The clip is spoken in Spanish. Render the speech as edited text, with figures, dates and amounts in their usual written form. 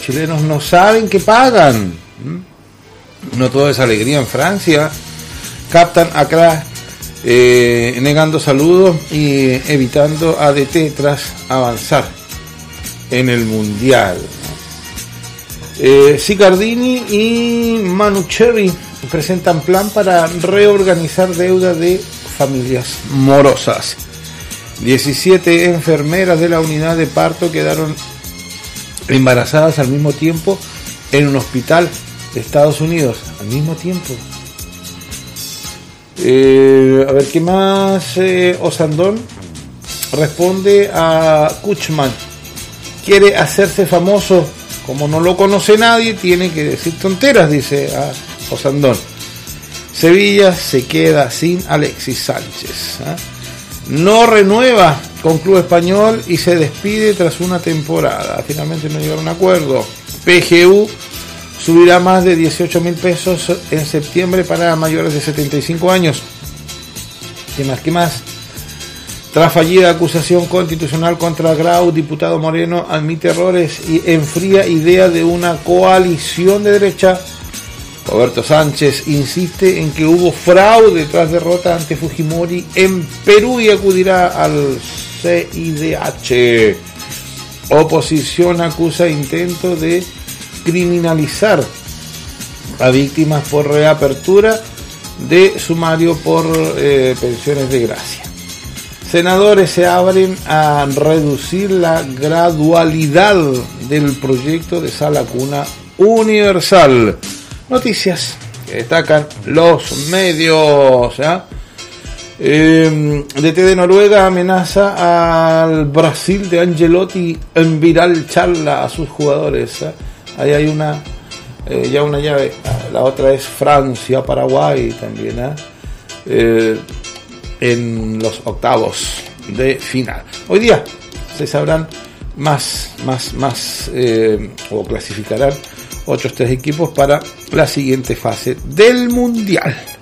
chilenos no saben que pagan. No todo es alegría en Francia. Captan acá negando saludos y evitando a DT tras avanzar en el Mundial. Sicardini y Manu Cherry presentan plan para reorganizar deuda de familias morosas. 17 enfermeras de la unidad de parto quedaron embarazadas al mismo tiempo en un hospital de Estados Unidos. Al mismo tiempo. A ver, ¿qué más? Osandón responde a Kuchman. Quiere hacerse famoso. Como no lo conoce nadie, tiene que decir tonteras, dice a Osandón. Sevilla se queda sin Alexis Sánchez. No renueva con Club Español y se despide tras una temporada. Finalmente no llegaron a un acuerdo. PGU subirá más de 18.000 pesos en septiembre para mayores de 75 años. ¿Qué más? Tras fallida acusación constitucional contra Grau, diputado Moreno admite errores y enfría idea de una coalición de derecha. Roberto Sánchez insiste en que hubo fraude tras derrota ante Fujimori en Perú y acudirá al CIDH. Oposición acusa intento de criminalizar a víctimas por reapertura de sumario por pensiones de gracia. Senadores se abren a reducir la gradualidad del proyecto de sala cuna universal. Noticias que destacan los medios. DT de Noruega amenaza al Brasil de Ancelotti en viral charla a sus jugadores. Ahí hay una llave. La otra es Francia, Paraguay también. En los octavos de final. Hoy día se sabrán más o clasificarán otros 3 equipos para la siguiente fase del Mundial.